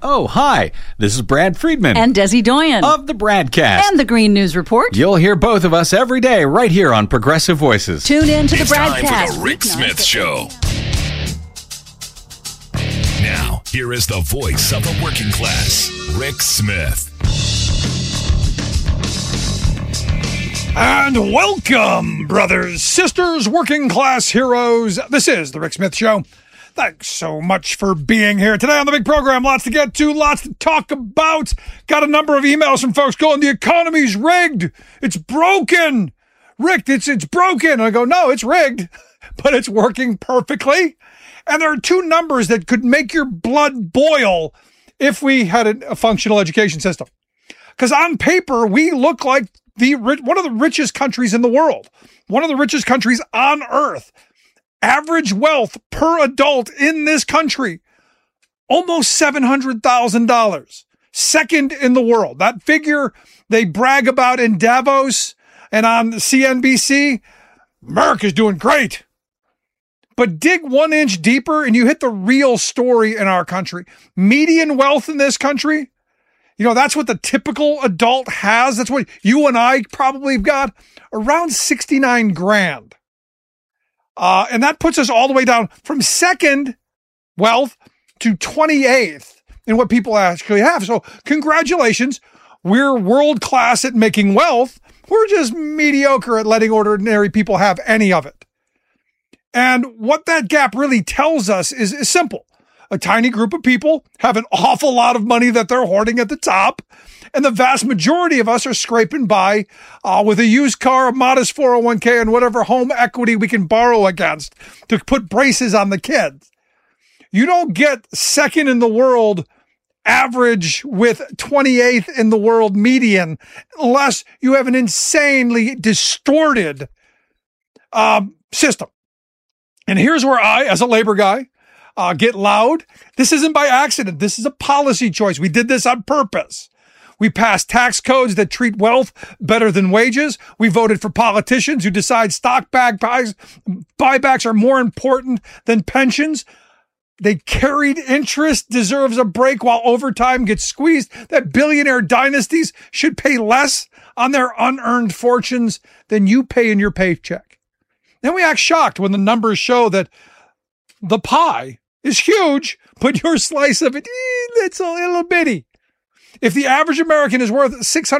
Oh, hi. This is Brad Friedman. And Desi Doyen. Of the Bradcast. And the Green News Report. You'll hear both of us every day right here on Progressive Voices. Tune in to the Bradcast. It's time for the Rick Smith Show. Now, here is the voice of the working class, Rick Smith. And welcome, brothers, sisters, working class heroes. This is the Rick Smith Show. Thanks so much for being here today on the big program. Lots to get to, lots to talk about. Got a number of emails from folks going, the economy's rigged. It's broken. Rick, it's broken. And I go, no, it's rigged, but it's working perfectly. And there are two numbers that could make your blood boil if we had a functional education system. Because on paper, we look like one of the richest countries in the world, one of the richest countries on earth. Average wealth per adult in this country, almost $700,000. Second in the world. That figure they brag about in Davos and on CNBC, America's doing great. But dig 1 inch deeper and you hit the real story in our country. Median wealth in this country, that's what the typical adult has. That's what you and I probably have got, around 69 grand. And that puts us all the way down from second wealth to 28th in what people actually have. So congratulations. We're world class at making wealth. We're just mediocre at letting ordinary people have any of it. And what that gap really tells us is simple. A tiny group of people have an awful lot of money that they're hoarding at the top. And the vast majority of us are scraping by with a used car, a modest 401k, and whatever home equity we can borrow against to put braces on the kids. You don't get second in the world average with 28th in the world median unless you have an insanely distorted system. And here's where I, as a labor guy, get loud. This isn't by accident. This is a policy choice. We did this on purpose. We passed tax codes that treat wealth better than wages. We voted for politicians who decide stock buybacks are more important than pensions. They carried interest deserves a break while overtime gets squeezed. That billionaire dynasties should pay less on their unearned fortunes than you pay in your paycheck. Then we act shocked when the numbers show that the pie is huge, but your slice of it, it's a little bitty. If the average American is worth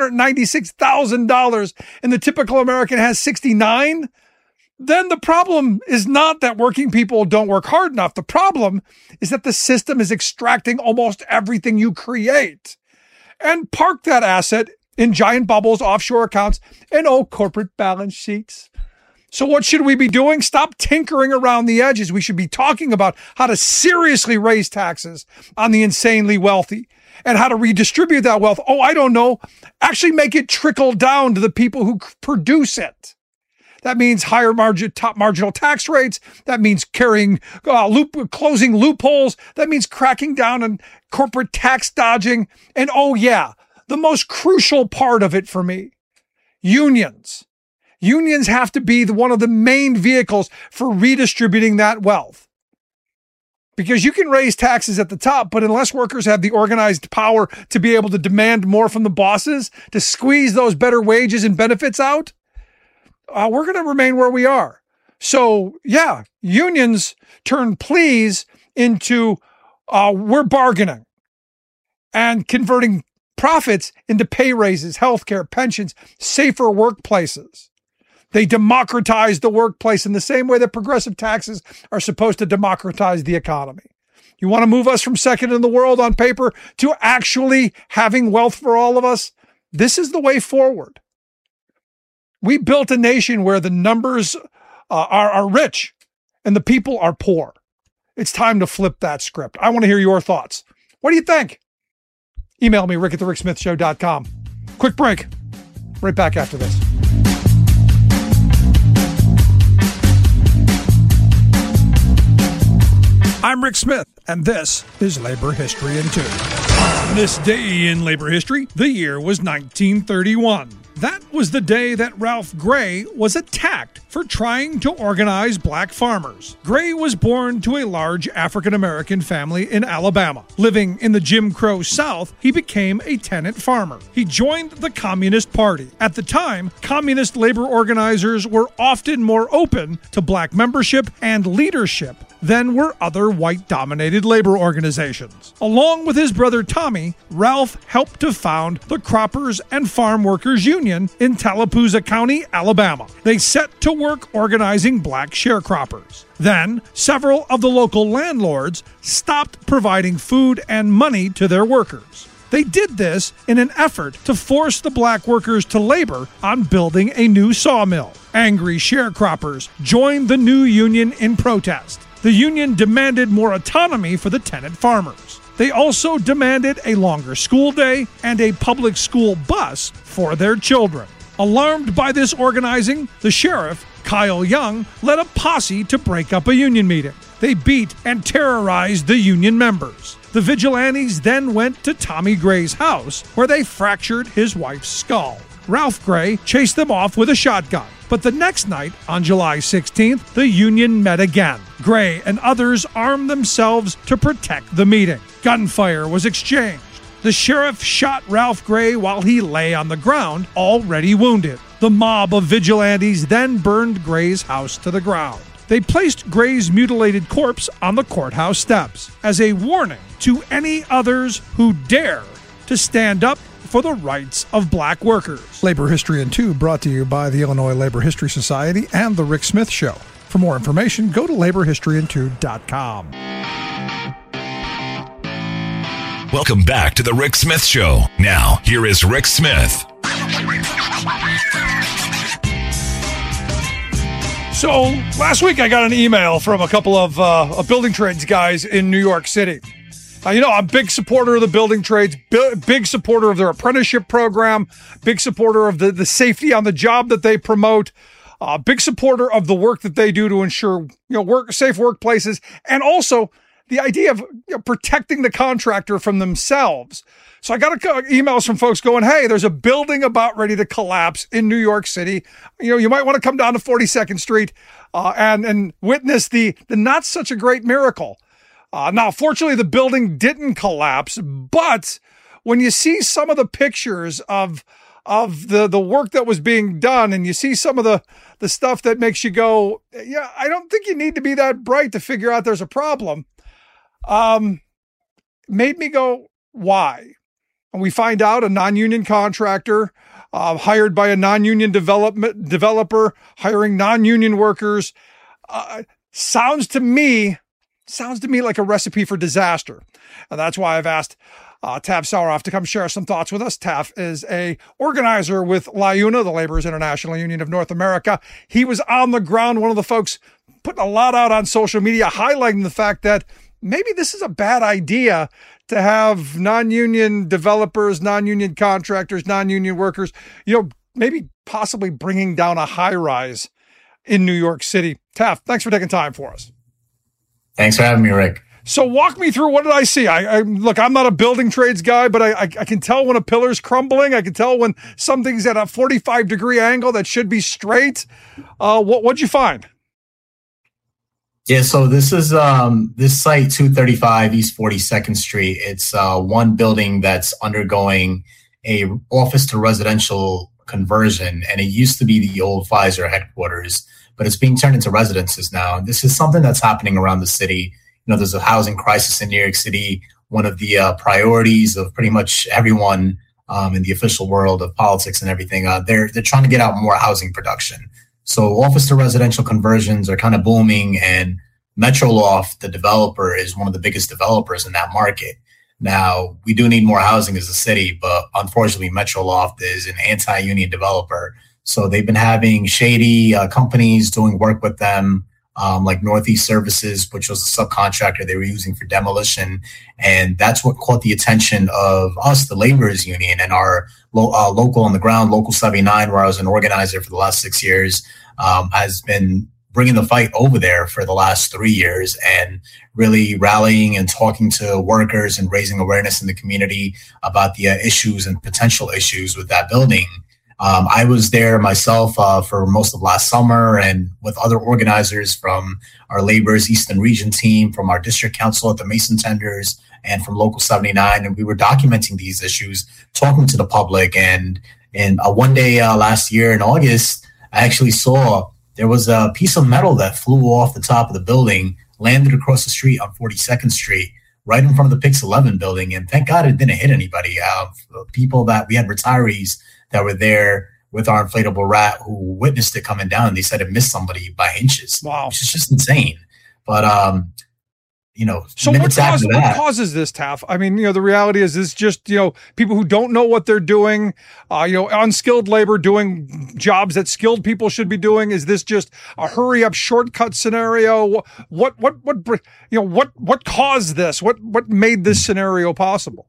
$696,000 and the typical American has 69, then the problem is not that working people don't work hard enough. The problem is that the system is extracting almost everything you create and park that asset in giant bubbles, offshore accounts, and corporate balance sheets. So what should we be doing? Stop tinkering around the edges. We should be talking about how to seriously raise taxes on the insanely wealthy and how to redistribute that wealth. I don't know. Actually make it trickle down to the people who produce it. That means higher top marginal tax rates. That means closing loopholes. That means cracking down on corporate tax dodging. And the most crucial part of it for me, unions. Unions have to be one of the main vehicles for redistributing that wealth. Because you can raise taxes at the top, but unless workers have the organized power to be able to demand more from the bosses, to squeeze those better wages and benefits out, we're going to remain where we are. So, unions turn pleas into we're bargaining and converting profits into pay raises, healthcare, pensions, safer workplaces. They democratize the workplace in the same way that progressive taxes are supposed to democratize the economy. You want to move us from second in the world on paper to actually having wealth for all of us? This is the way forward. We built a nation where the numbers are rich and the people are poor. It's time to flip that script. I want to hear your thoughts. What do you think? Email me, rick@thericksmithshow.com. Quick break. Right back after this. I'm Rick Smith, and this is Labor History in 2. On this day in labor history, the year was 1931. That was the day that Ralph Gray was attacked for trying to organize black farmers. Gray was born to a large African-American family in Alabama. Living in the Jim Crow South, he became a tenant farmer. He joined the Communist Party. At the time, communist labor organizers were often more open to black membership and leadership than were other white-dominated labor organizations. Along with his brother Tommy, Ralph helped to found the Croppers and Farm Workers Union in Tallapoosa County, Alabama. They set to work organizing black sharecroppers. Then, several of the local landlords stopped providing food and money to their workers. They did this in an effort to force the black workers to labor on building a new sawmill. Angry sharecroppers joined the new union in protest. The union demanded more autonomy for the tenant farmers. They also demanded a longer school day and a public school bus for their children. Alarmed by this organizing, the sheriff, Kyle Young, led a posse to break up a union meeting. They beat and terrorized the union members. The vigilantes then went to Tommy Gray's house, where they fractured his wife's skull. Ralph Gray chased them off with a shotgun. But the next night, on July 16th, the union met again. Gray and others armed themselves to protect the meeting. Gunfire was exchanged. The sheriff shot Ralph Gray while he lay on the ground, already wounded. The mob of vigilantes then burned Gray's house to the ground. They placed Gray's mutilated corpse on the courthouse steps as a warning to any others who dare to stand up for the rights of black workers. Labor History in 2 brought to you by the Illinois Labor History Society and The Rick Smith Show. For more information, go to laborhistoryin2.com. Welcome back to the Rick Smith Show. Now, here is Rick Smith. So, last week I got an email from a couple of building trades guys in New York City. I'm a big supporter of the building trades, big supporter of their apprenticeship program, big supporter of the safety on the job that they promote, big supporter of the work that they do to ensure safe workplaces, and also the idea of protecting the contractor from themselves. So I got emails from folks going, hey, there's a building about ready to collapse in New York City. You might want to come down to 42nd Street and witness the not such a great miracle. Now, fortunately, the building didn't collapse, but when you see some of the pictures of the work that was being done, and you see some of the stuff that makes you go, yeah, I don't think you need to be that bright to figure out there's a problem, made me go, why? And we find out a non-union contractor hired by a non-union developer hiring non-union workers sounds to me like a recipe for disaster. And that's why I've asked Tav Saueroff to come share some thoughts with us. Tav is a organizer with LIUNA, the Laborers International Union of North America. He was on the ground, one of the folks putting a lot out on social media, highlighting the fact that maybe this is a bad idea to have non-union developers, non-union contractors, non-union workers, maybe possibly bringing down a high-rise in New York City. Tav, thanks for taking time for us. Thanks for having me, Rick. So walk me through, what did I see? Look, I'm not a building trades guy, but I can tell when a pillar's crumbling. I can tell when something's at a 45-degree angle that should be straight. What'd you find? Yeah, so this is this site, 235 East 42nd Street. It's one building that's undergoing a office to residential conversion, and it used to be the old Pfizer headquarters, but it's being turned into residences now. And this is something that's happening around the city. There's a housing crisis in New York City. One of the priorities of pretty much everyone in the official world of politics and everything, they're trying to get out more housing production. So office to residential conversions are kind of booming, and Metroloft, the developer, is one of the biggest developers in that market. Now, we do need more housing as a city, but unfortunately, Metroloft is an anti-union developer. So they've been having shady companies doing work with them, like Northeast Services, which was a subcontractor they were using for demolition. And that's what caught the attention of us, the Laborers Union, and our local on the ground, Local 79, where I was an organizer for the last 6 years, has been bringing the fight over there for the last 3 years and really rallying and talking to workers and raising awareness in the community about the issues and potential issues with that building. I was there myself for most of last summer and with other organizers from our Labor's Eastern Region team, from our district council at the Mason Tenders, and from Local 79. And we were documenting these issues, talking to the public. And one day last year in August, I actually saw there was a piece of metal that flew off the top of the building, landed across the street on 42nd Street, right in front of the Pix 11 building. And thank God it didn't hit anybody. People that we had retirees that were there with our inflatable rat who witnessed it coming down. They said it missed somebody by inches. Wow. Which is just insane. But, so what causes this, Taff? I mean, the reality is this just, people who don't know what they're doing, unskilled labor doing jobs that skilled people should be doing. Is this just a hurry up shortcut scenario? What caused this? What made this scenario possible?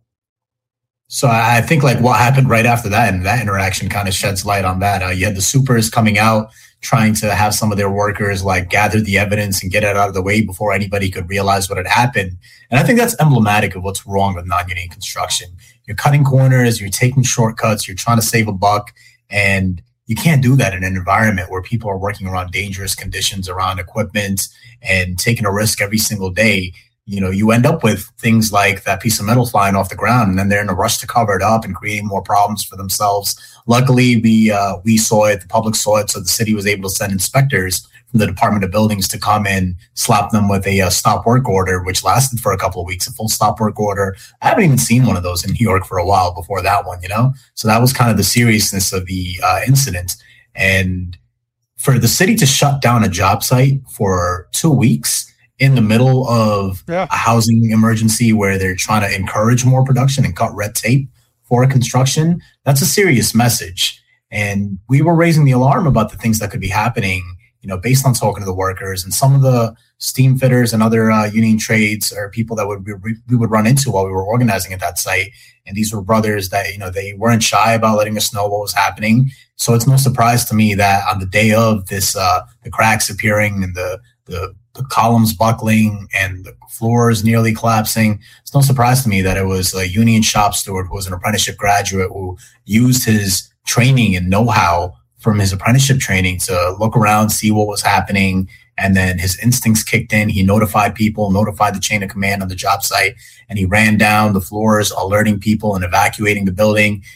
So I think like what happened right after that and that interaction kind of sheds light on that. You had the supers coming out, trying to have some of their workers like gather the evidence and get it out of the way before anybody could realize what had happened. And I think that's emblematic of what's wrong with non-union construction. You're cutting corners, you're taking shortcuts, you're trying to save a buck, and you can't do that in an environment where people are working around dangerous conditions, around equipment, and taking a risk every single day. You end up with things like that piece of metal flying off the ground, and then they're in a rush to cover it up and creating more problems for themselves. Luckily, we saw it, the public saw it, so the city was able to send inspectors from the Department of Buildings to come and slap them with a stop work order, which lasted for a couple of weeks, a full stop work order. I haven't even seen one of those in New York for a while before that one, So that was kind of the seriousness of the incident. And for the city to shut down a job site for 2 weeks in the middle of a housing emergency where they're trying to encourage more production and cut red tape for construction, that's a serious message. And we were raising the alarm about the things that could be happening, based on talking to the workers, and some of the steam fitters and other union trades or people that we would run into while we were organizing at that site. And these were brothers that, they weren't shy about letting us know what was happening. So it's no surprise to me that on the day of this, the cracks appearing and the columns buckling and the floors nearly collapsing, it's no surprise to me that it was a union shop steward who was an apprenticeship graduate who used his training and know-how from his apprenticeship training to look around, see what was happening, and then his instincts kicked in. He notified people, notified the chain of command on the job site, and he ran down the floors, alerting people and evacuating the building.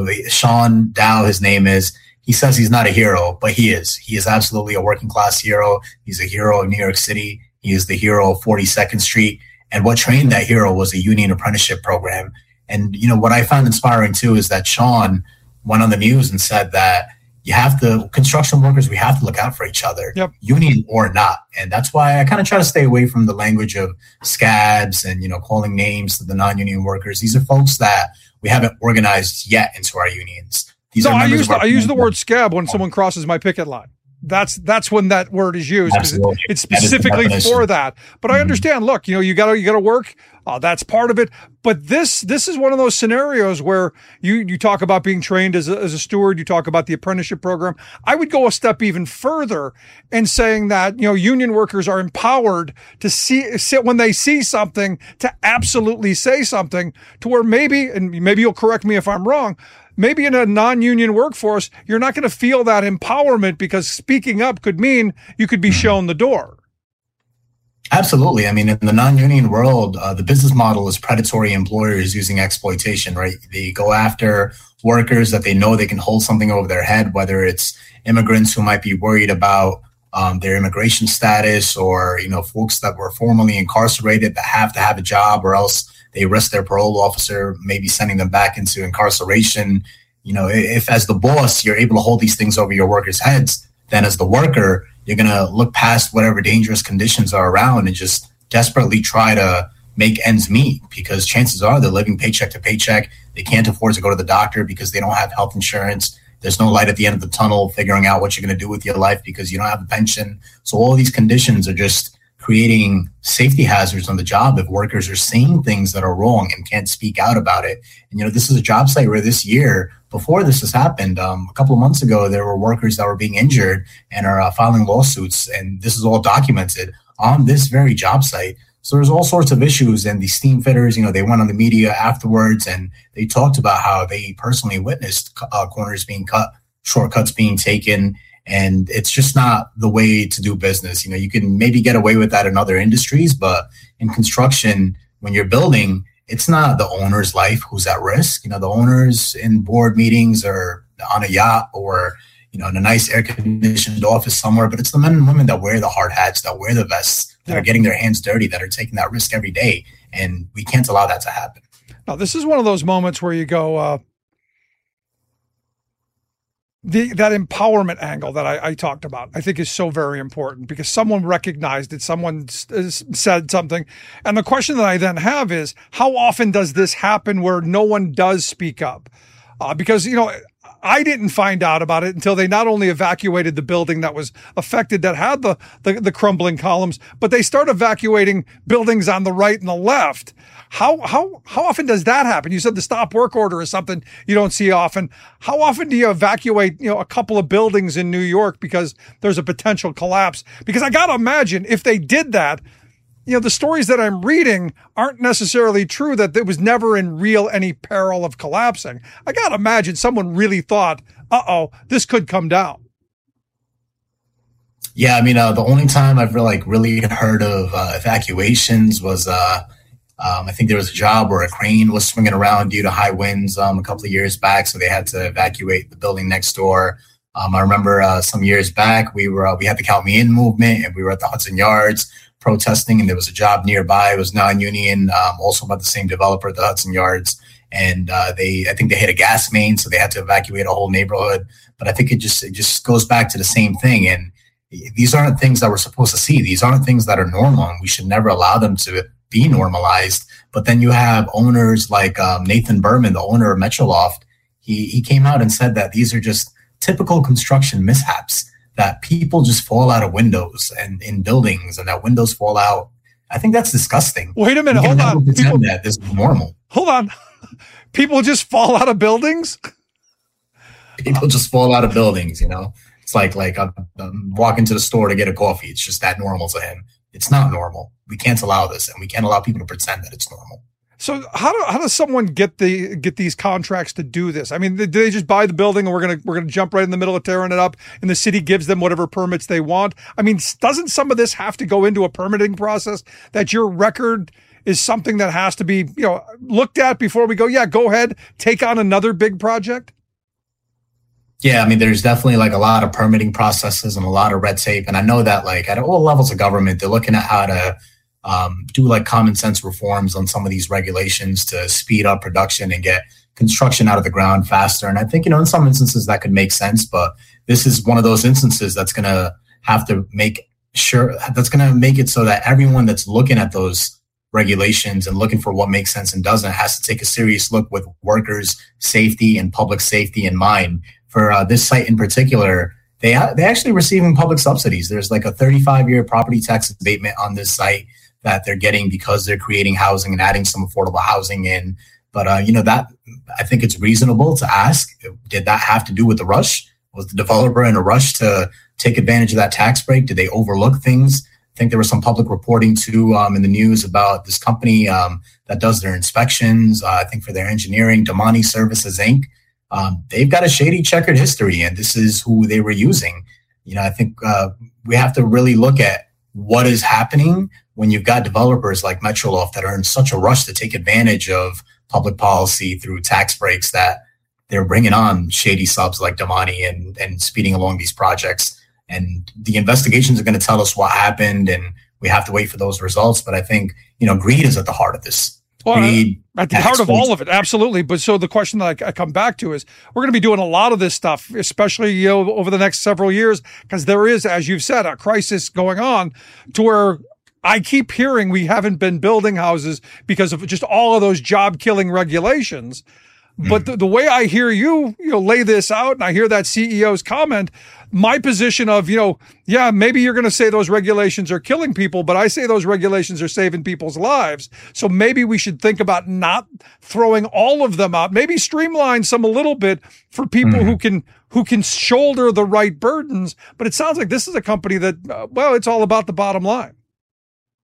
Sean Dow, his name is. He says he's not a hero, but he is. He is absolutely a working class hero. He's a hero of New York City. He is the hero of 42nd Street. And what trained that hero was a union apprenticeship program. And, what I found inspiring too is that Sean went on the news and said that construction workers, we have to look out for each other, union or not. And that's why I kind of try to stay away from the language of scabs and, calling names to the non-union workers. These are folks that we haven't organized yet into our unions. I use the word scab when someone crosses my picket line. That's when that word is used. It's specifically for that. But I understand. Look, you gotta work. That's part of it. But this is one of those scenarios where you talk about being trained as a steward. You talk about the apprenticeship program. I would go a step even further in saying that union workers are empowered to sit when they see something to absolutely say something, to where maybe you'll correct me if I'm wrong. Maybe in a non-union workforce, you're not going to feel that empowerment because speaking up could mean you could be shown the door. Absolutely. I mean, in the non-union world, the business model is predatory employers using exploitation, right? They go after workers that they know they can hold something over their head, whether it's immigrants who might be worried about their immigration status, or, folks that were formerly incarcerated that have to have a job, or else they risk their parole officer maybe sending them back into incarceration. If as the boss, you're able to hold these things over your workers' heads, then as the worker, you're going to look past whatever dangerous conditions are around and just desperately try to make ends meet, because chances are they're living paycheck to paycheck. They can't afford to go to the doctor because they don't have health insurance. There's no light at the end of the tunnel figuring out what you're going to do with your life because you don't have a pension. So all these conditions are just creating safety hazards on the job if workers are saying things that are wrong and can't speak out about it. And, this is a job site where this year, before this has happened, a couple of months ago, there were workers that were being injured and are filing lawsuits. And this is all documented on this very job site. So there's all sorts of issues. And the steam fitters, they went on the media afterwards and they talked about how they personally witnessed corners being cut shortcuts being taken. And it's just not the way to do business. You know, you can maybe get away with that in other industries, but in construction, when you're building, it's not the owner's life who's at risk. You know, the owners in board meetings or on a yacht or, you know, in a nice air-conditioned office somewhere, but it's the men and women that wear the hard hats, that wear the vests, that are getting their hands dirty, that are taking that risk every day. And we can't allow that to happen. Now, this is one of those moments where you go, that empowerment angle that I talked about, I think is so very important because someone recognized it, someone said something. And the question that I then have is, how often does this happen where no one does speak up? Because, you know, I didn't find out about it until they not only evacuated the building that was affected, that had the crumbling columns, but they start evacuating buildings on the right and the left. How often does that happen? You said the stop work order is something you don't see often. How often do you evacuate, you know, a couple of buildings in New York because there's a potential collapse? Because I got to imagine if they did that, you know, the stories that I'm reading aren't necessarily true, that it was never in real any peril of collapsing. I got to imagine someone really thought, this could come down. Yeah, I mean, the only time I've really heard of evacuations was I think there was a job where a crane was swinging around due to high winds a couple of years back, so they had to evacuate the building next door. I remember some years back we had the Count Me In movement, and we were at the Hudson Yards protesting, and there was a job nearby. It was non-union, also by the same developer, the Hudson Yards, and I think they hit a gas main, so they had to evacuate a whole neighborhood. But I think it just goes back to the same thing, and these aren't things that we're supposed to see. These aren't things that are normal, and we should never allow them to be normalized. But then you have owners like Nathan Berman, the owner of Metroloft. He came out and said that these are just typical construction mishaps, that people just fall out of windows and in buildings, and that windows fall out. I think that's disgusting. Wait a minute, hold on. Pretend that this is normal. Hold on. People just fall out of buildings? People just fall out of buildings, you know. It's like I'm walking to the store to get a coffee. It's just that normal to him. It's not normal. We can't allow this, and we can't allow people to pretend that it's normal. So how does someone get these contracts to do this? I mean, do they just buy the building and we're gonna jump right in the middle of tearing it up, and the city gives them whatever permits they want? I mean, doesn't some of this have to go into a permitting process, that your record is something that has to be, you know, looked at before we go, yeah, go ahead, take on another big project? Yeah, I mean, there's definitely a lot of permitting processes and a lot of red tape. And I know that at all levels of government, they're looking at how to do common sense reforms on some of these regulations to speed up production and get construction out of the ground faster. And I think, in some instances that could make sense, but this is one of those instances that's going to have to make it so that everyone that's looking at those regulations and looking for what makes sense and doesn't has to take a serious look with workers' safety and public safety in mind. For this site in particular, they actually receiving public subsidies. There's a 35-year property tax abatement on this site that they're getting because they're creating housing and adding some affordable housing in. But, that I think it's reasonable to ask, did that have to do with the rush? Was the developer in a rush to take advantage of that tax break? Did they overlook things? I think there was some public reporting too in the news about this company that does their inspections, I think for their engineering, Damani Services, Inc. They've got a shady checkered history, and this is who they were using. I think we have to really look at what is happening when you've got developers like Metroloft that are in such a rush to take advantage of public policy through tax breaks, that they're bringing on shady subs like Damani and speeding along these projects. And the investigations are going to tell us what happened, and we have to wait for those results. But I think, greed is at the heart of this. Well, at the heart of all of it, absolutely. But so the question that I come back to is, we're going to be doing a lot of this stuff, especially over the next several years, because there is, as you've said, a crisis going on, to where I keep hearing we haven't been building houses because of just all of those job-killing regulations. But the way I hear you lay this out, and I hear that CEO's comment, my position of, yeah, maybe you're going to say those regulations are killing people, but I say those regulations are saving people's lives. So maybe we should think about not throwing all of them out, maybe streamline some a little bit for people who can shoulder the right burdens. But it sounds like this is a company that, it's all about the bottom line.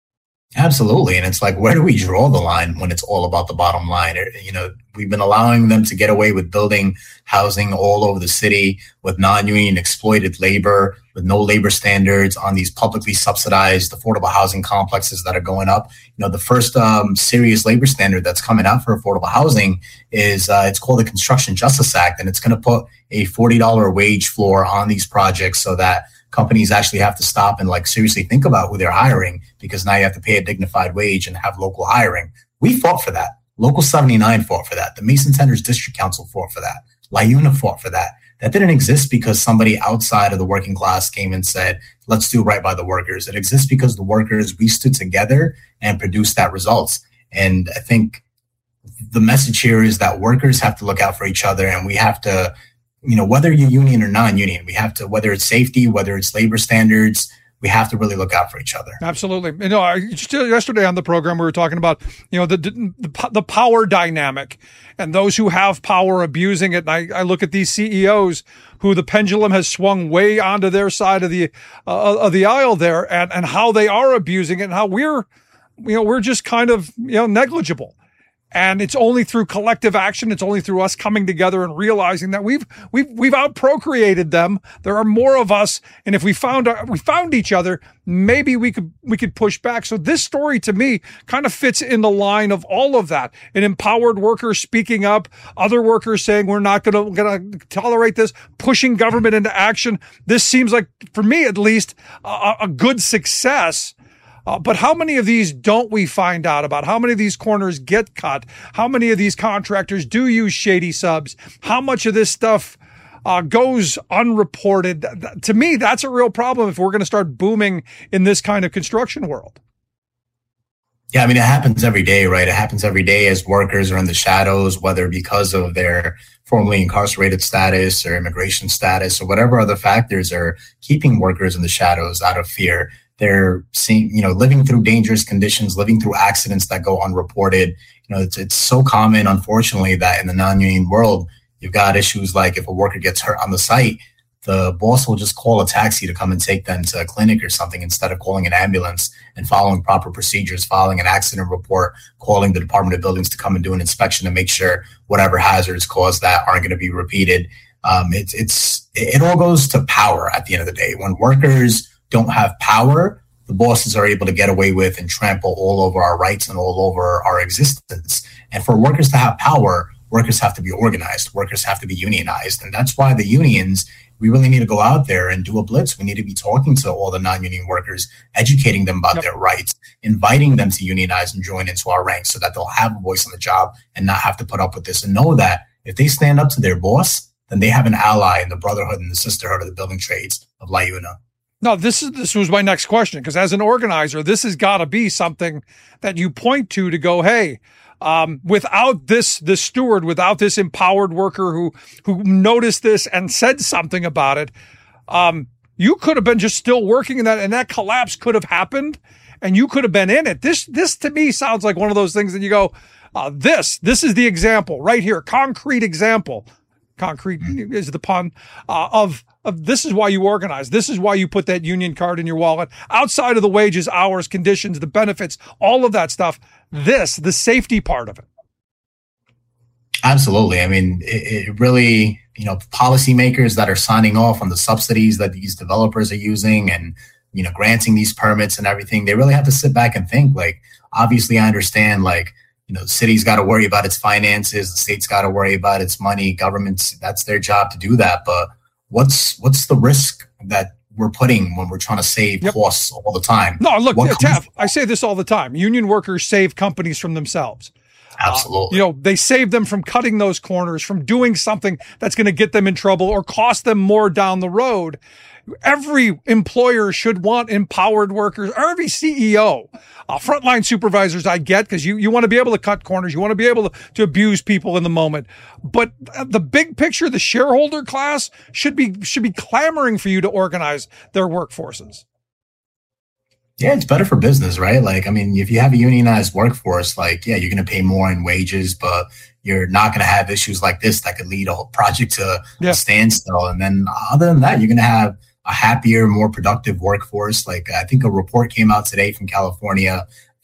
Absolutely. And it's like, where do we draw the line when it's all about the bottom line? We've been allowing them to get away with building housing all over the city with non-union exploited labor, with no labor standards on these publicly subsidized affordable housing complexes that are going up. The first serious labor standard that's coming out for affordable housing is it's called the Construction Justice Act, and it's going to put a $40 wage floor on these projects so that companies actually have to stop and seriously think about who they're hiring, because now you have to pay a dignified wage and have local hiring. We fought for that. Local 79 fought for that. The Mason Tenders District Council fought for that. LIUNA fought for that. That didn't exist because somebody outside of the working class came and said, let's do right by the workers. It exists because the workers, we stood together and produced that results. And I think the message here is that workers have to look out for each other, and we have to, whether you're union or non-union, we have to, whether it's safety, whether it's labor standards, we have to really look out for each other. Absolutely. Just yesterday on the program, we were talking about, the power dynamic and those who have power abusing it. And I look at these CEOs who the pendulum has swung way onto their side of the aisle there, and how they are abusing it, and how we're just kind of, negligible. And it's only through collective action. It's only through us coming together and realizing that we've outprocreated them. There are more of us, and if we found each other, maybe we could push back. So this story to me kind of fits in the line of all of that. An empowered worker speaking up, other workers saying we're not going to tolerate this, pushing government into action. This seems like, for me at least, a good success. But how many of these don't we find out about? How many of these corners get cut? How many of these contractors do use shady subs? How much of this stuff goes unreported? To me, that's a real problem if we're going to start booming in this kind of construction world. Yeah, I mean, it happens every day, right? It happens every day as workers are in the shadows, whether because of their formerly incarcerated status or immigration status or whatever other factors are keeping workers in the shadows out of fear. They're seeing, living through dangerous conditions, living through accidents that go unreported. It's so common, unfortunately, that in the non-union world, you've got issues like if a worker gets hurt on the site, the boss will just call a taxi to come and take them to a clinic or something instead of calling an ambulance and following proper procedures, filing an accident report, calling the Department of Buildings to come and do an inspection to make sure whatever hazards caused that aren't going to be repeated. It all goes to power at the end of the day. When workers don't have power, the bosses are able to get away with and trample all over our rights and all over our existence. And for workers to have power, workers have to be organized. Workers have to be unionized. And that's why the unions, we really need to go out there and do a blitz. We need to be talking to all the non-union workers, educating them about their rights, inviting them to unionize and join into our ranks so that they'll have a voice on the job and not have to put up with this, and know that if they stand up to their boss, then they have an ally in the brotherhood and the sisterhood of the building trades of LIUNA. No, this was my next question, because as an organizer, this has got to be something that you point to go, hey, without this steward, without this empowered worker who noticed this and said something about it, you could have been just still working in that, and that collapse could have happened, and you could have been in it. This to me sounds like one of those things that you go, this is the example right here, concrete example. Concrete is the pun of this is why you organize. This is why you put that union card in your wallet. Outside of the wages, hours, conditions, the benefits, all of that stuff. The safety part of it. Absolutely. I mean, it really, policymakers that are signing off on the subsidies that these developers are using and, granting these permits and everything, they really have to sit back and think. Obviously, I understand, the city's got to worry about its finances. The state's got to worry about its money. Governments, that's their job to do that. But what's the risk that we're putting when we're trying to save costs all the time? No, look, Taff, I say this all the time. Union workers save companies from themselves. Absolutely. They save them from cutting those corners, from doing something that's going to get them in trouble or cost them more down the road. Every employer should want empowered workers, or every CEO, frontline supervisors. I get, because you want to be able to cut corners. You want to be able to abuse people in the moment. But the big picture, the shareholder class should be clamoring for you to organize their workforces. Yeah, it's better for business, right? If you have a unionized workforce, you're going to pay more in wages, but you're not going to have issues like this that could lead a whole project to a standstill. And then other than that, you're going to have a happier, more productive workforce. I think a report came out today from California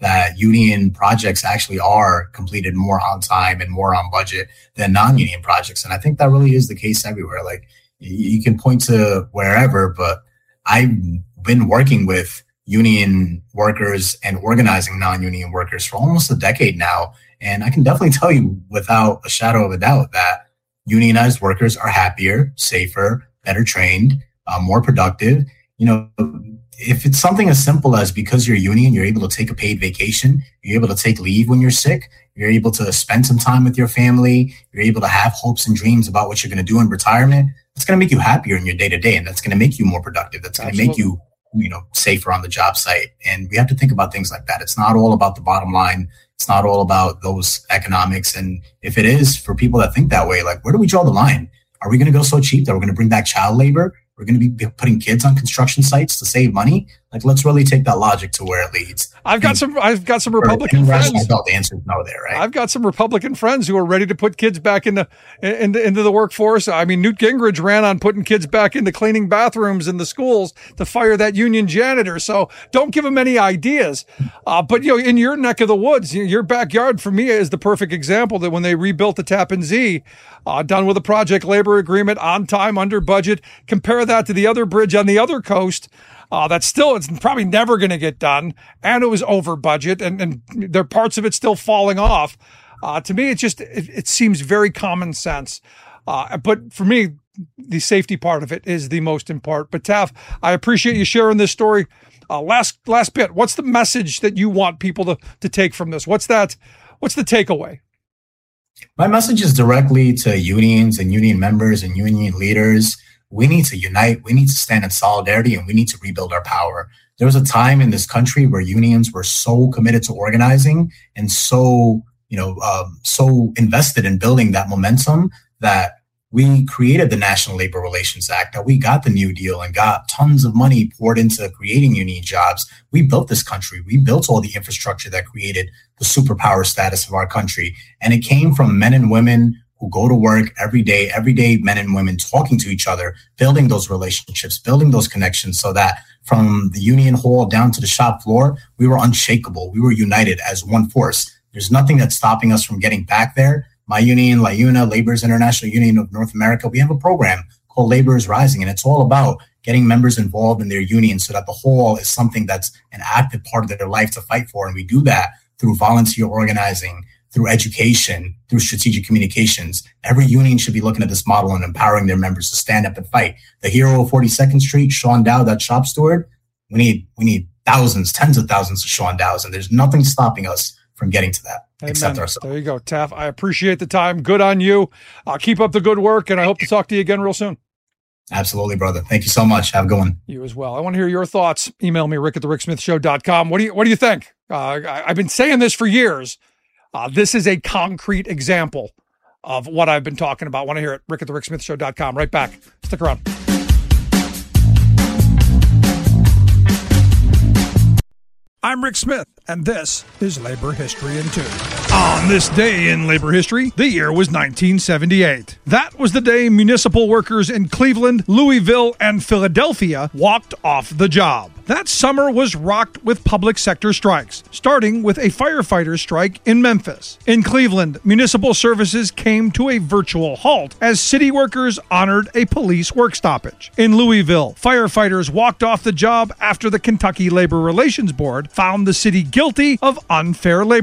that union projects actually are completed more on time and more on budget than non-union projects. And I think that really is the case everywhere. Like, you can point to wherever, but I've been working with union workers and organizing non-union workers for almost a decade now. And I can definitely tell you without a shadow of a doubt that unionized workers are happier, safer, better trained, more productive. You know, if it's something as simple as because you're union, you're able to take a paid vacation, you're able to take leave when you're sick, you're able to spend some time with your family, you're able to have hopes and dreams about what you're going to do in retirement, it's going to make you happier in your day-to-day, and that's going to make you more productive. That's going to make you, safer on the job site. And we have to think about things like that. It's not all about the bottom line. It's not all about those economics. And if it is, for people that think that way, like, where do we draw the line? Are we going to go so cheap that we're going to bring back child labor? We're going to be putting kids on construction sites to save money. Like, let's really take that logic to where it leads. I've got some Republican friends. The answer is no there, right? I've got some Republican friends who are ready to put kids back into the workforce. I mean, Newt Gingrich ran on putting kids back into cleaning bathrooms in the schools to fire that union janitor. So don't give them any ideas. But in your neck of the woods, your backyard for me is the perfect example that when they rebuilt the Tappan Zee, done with a project labor agreement, on time, under budget. Compare that to the other bridge on the other coast. It's probably never going to get done, and it was over budget, and there are parts of it still falling off. To me, it seems very common sense. But for me, the safety part of it is the most important. But Taff, I appreciate you sharing this story. Last bit, what's the message that you want people to take from this? What's the takeaway? My message is directly to unions and union members and union leaders. We need to unite. We need to stand in solidarity, and we need to rebuild our power. There was a time in this country where unions were so committed to organizing and so invested in building that momentum that we created the National Labor Relations Act, that we got the New Deal and got tons of money poured into creating union jobs. We built this country. We built all the infrastructure that created the superpower status of our country. And it came from men and women who go to work every day men and women talking to each other, building those relationships, building those connections, so that from the union hall down to the shop floor, we were unshakable. We were united as one force. There's nothing that's stopping us from getting back there. My union, LIUNA, Laborers International Union of North America, we have a program called Labor is Rising, and it's all about getting members involved in their union so that the whole is something that's an active part of their life to fight for. And we do that through volunteer organizing, through education, through strategic communications. Every union should be looking at this model and empowering their members to stand up and fight. The hero of 42nd Street, Sean Dow, that shop steward, we need thousands, tens of thousands of Sean Dows, and there's nothing stopping us from getting to that. Amen. Except ourselves. There you go, Taff. I appreciate the time. Good on you. Keep up the good work, and I hope to talk to you again real soon. Absolutely, brother. Thank you so much. Have a good one. You as well. I want to hear your thoughts. Email me, rick@thericksmithshow.com. What do you think? I've been saying this for years. This is a concrete example of what I've been talking about. I want to hear it. rick@thericksmithshow.com. Right back. Stick around. I'm Rick Smith, and this is Labor History in 2. On this day in labor history, the year was 1978. That was the day municipal workers in Cleveland, Louisville, and Philadelphia walked off the job. That summer was rocked with public sector strikes, starting with a firefighter strike in Memphis. In Cleveland, municipal services came to a virtual halt as city workers honored a police work stoppage. In Louisville, firefighters walked off the job after the Kentucky Labor Relations Board found the city guilty of unfair labor